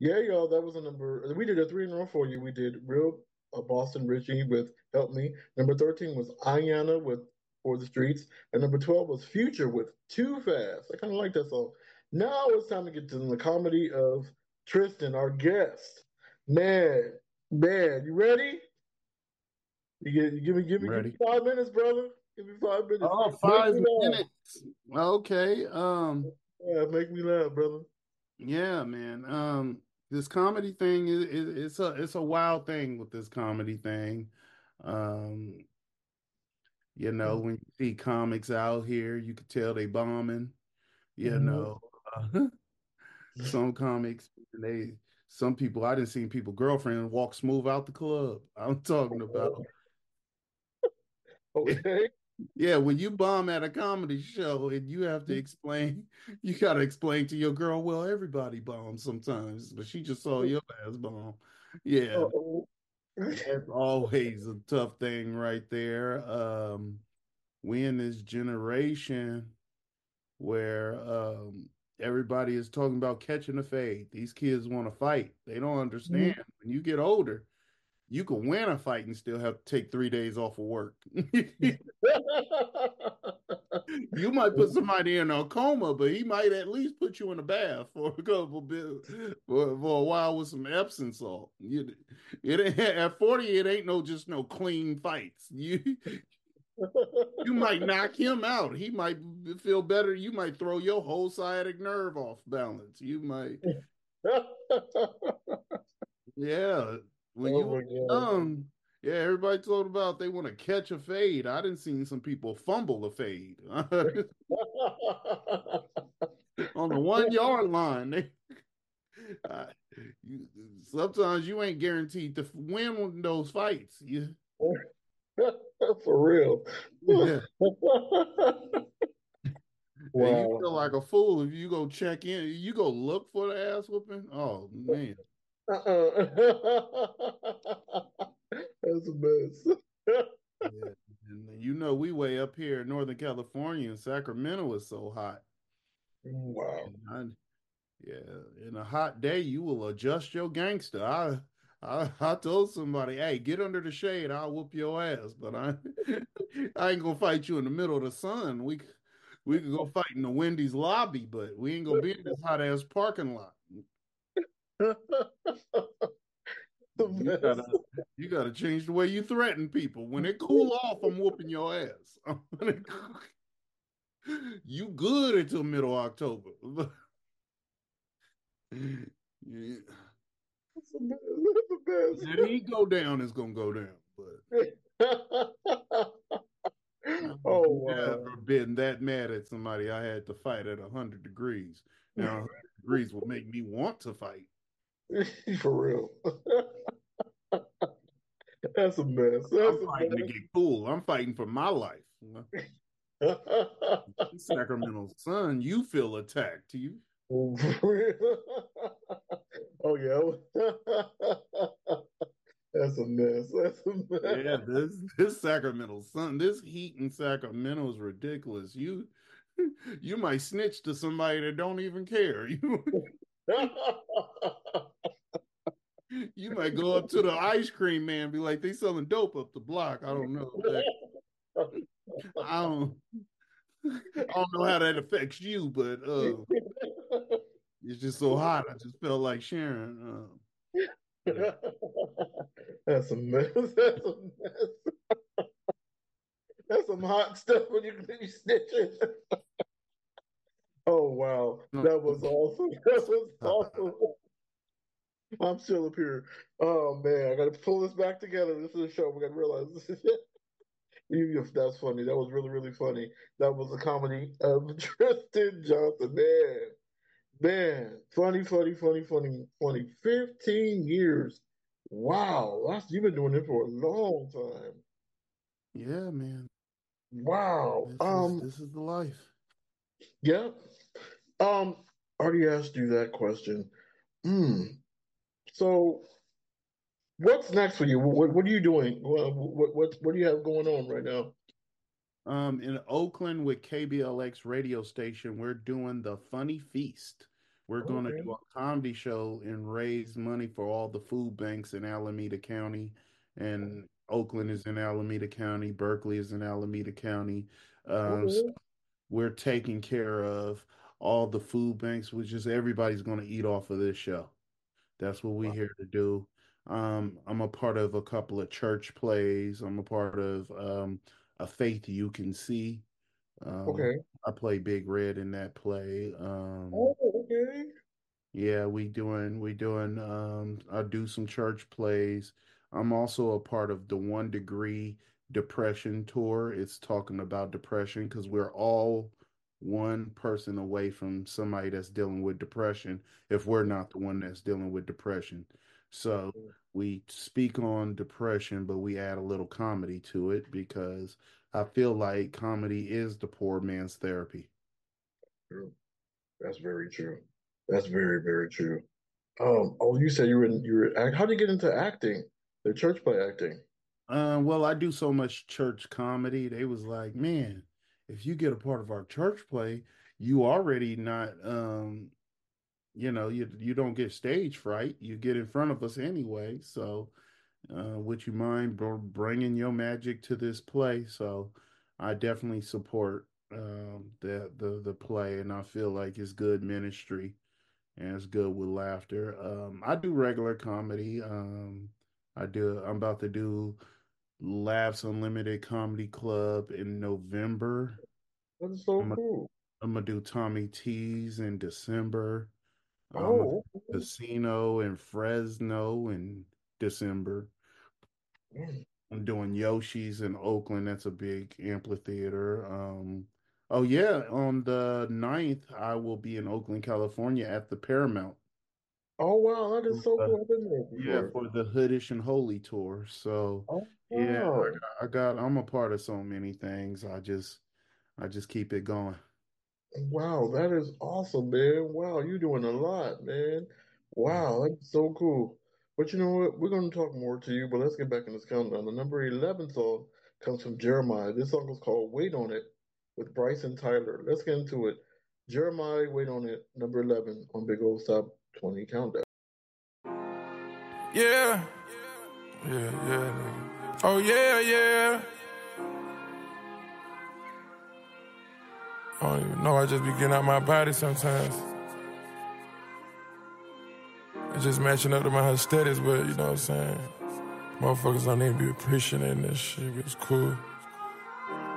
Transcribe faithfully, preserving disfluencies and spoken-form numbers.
Yeah, y'all, that was a number. We did a three in a row for you. We did Real uh, Boston Richie with Help Me. Number thirteen was Ayana with For the Streets. And number twelve was Future with Too Fast. I kind of like that song. Now it's time to get to the comedy of Tristan, our guest. Man, man, you ready? You, get, you give me, give me, give me Ready? five minutes, brother. Give me five minutes. Oh, Make five me laugh. minutes. Okay. Um, Yeah, make me laugh, brother. yeah, man. Um, this comedy thing is, is it's a it's a wild thing with this comedy thing. Um, you know, when you see comics out here, you could tell they bombing, you Mhm. know. Uh, some comics, they some people I didn't see people girlfriend walk smooth out the club. I'm talking about. Okay. Yeah, when you bomb at a comedy show and you have to explain, you got to explain to your girl, well, everybody bombs sometimes, but she just saw your ass bomb. Yeah, Uh-oh. that's always a tough thing right there. Um, we in this generation where um, everybody is talking about catching a fade. These kids want to fight. They don't understand. When you get older, you can win a fight and still have to take three days off of work. You might put somebody in a coma, but he might at least put you in a bath for a couple bit for, for a while with some Epsom salt. You, it at forty, it ain't no just no clean fights. You you might knock him out. He might feel better. You might throw your whole sciatic nerve off balance. You might, yeah. When Oh you were my God. young, yeah, everybody told about they want to catch a fade. I didn't see some people fumble a fade on the one yard line. They Uh, you, sometimes you ain't guaranteed to win one of those fights. You, For real. yeah, and you Wow. feel like a fool if you go check in. You go look for the ass whooping. Oh man, Uh-uh. That's a mess. yeah. And you know we way up here in Northern California, and Sacramento is so hot. Wow. And I, yeah, in a hot day, you will adjust your gangster. I, I, I told somebody, hey, get under the shade. I'll whoop your ass. But I, I ain't gonna fight you in the middle of the sun. We, we could go fight in the Wendy's lobby, but we ain't gonna be in this hot ass parking lot. The You gotta, mess. you gotta change the way you threaten people. When it cool off, I'm whooping your ass. You good until middle October. Yeah. That's a mess. That's When the heat go down, it's gonna go down. But a mess. I've Oh never wow. been that mad at somebody I had to fight at one hundred degrees. Now, one hundred degrees will make me want to fight. For real. That's a mess. I'm That's a fighting to get cool. I'm fighting for my life. mess. Sacramento sun, you feel attacked. You, For real. Oh yeah. That's a mess. That's a yeah, mess. this this Sacramento sun, this heat in Sacramento is ridiculous. You you might snitch to somebody that don't even care. You you might go up to the ice cream man and be like, they selling dope up the block. I don't know if that I don't I don't know how that affects you, but uh it's just so hot. I just felt like sharing. Uh, yeah. That's a mess. That's a mess. That's some hot stuff when you you snitching. Oh wow, that was awesome. That was awesome. I'm still up here. Oh man, I got to pull this back together. This is a show. We got to realize this is it. You- That's funny. That was really really funny. That was a comedy of Tristan Johnson. Man, man, funny, funny, funny, funny, funny. Fifteen years. Wow, that's you've been doing it for a long time. Yeah, man. Wow. This is Um. this is the life. Yeah. Um. I already asked you that question. Hmm. So, what's next for you? What What are you doing? What What What, what do you have going on right now? Um, in Oakland with K B L X radio station, we're doing the Funny Feast. We're going to Okay. do a comedy show and raise money for all the food banks in Alameda County. And Oakland is in Alameda County. Berkeley is in Alameda County. Um, so Okay. we're taking care of all the food banks, which is everybody's going to eat off of this show. That's what we're Wow. here to do. Um, I'm a part of a couple of church plays. I'm a part of um, a Faith You Can See. Um, Okay. I play Big Red in that play. Um, Oh, okay. yeah, we doing we doing um I do some church plays. I'm also a part of the One Degree Depression Tour. It's talking about depression because we're all one person away from somebody that's dealing with depression if we're not the one that's dealing with depression. So we speak on depression, but we add a little comedy to it because I feel like comedy is the poor man's therapy. True. That's very true. That's very, very true. Um, oh, you said you were in, you were act. How did you get into acting? The church play acting. Uh, well, I do so much church comedy. They was like, man, if you get a part of our church play, you already not, um, you know, you you don't get stage fright. You get in front of us anyway. So, uh, would you mind br bringing your magic to this play? So, I definitely support um, the the the play, and I feel like it's good ministry and it's good with laughter. Um, I do regular comedy. Um, I do. I'm about to do. Laughs Unlimited Comedy Club in November. That is so I'm gonna, cool. I'm gonna do Tommy T's in December. I'm gonna Oh, do Casino in Fresno in December. okay. I'm doing Yoshi's in Oakland. That's a big amphitheater. Um, oh yeah, on the ninth, I will be in Oakland, California at the Paramount. Oh wow, that is so Uh, cool. I've been there yeah, before. for the Hoodish and Holy tour. So Oh yeah, I wow. got, I got I'm a part of so many things. I just I just keep it going. Wow, that is awesome, man. Wow, you're doing a lot, man. Wow, that's so cool. But you know what? We're going to talk more to you, but let's get back in this countdown. The number eleven song comes from Jeremiah. This song is called Wait on It with Bryson Tyler. Let's get into it. Jeremiah, Wait on It, number eleven on Big Old Stop twenty Countdown. Yeah, yeah, yeah, nigga. Oh yeah, yeah. I don't even know. I just be getting out my body sometimes. It's just matching up to my aesthetics, but you know what I'm saying? Motherfuckers don't even be appreciating this shit, but it's cool.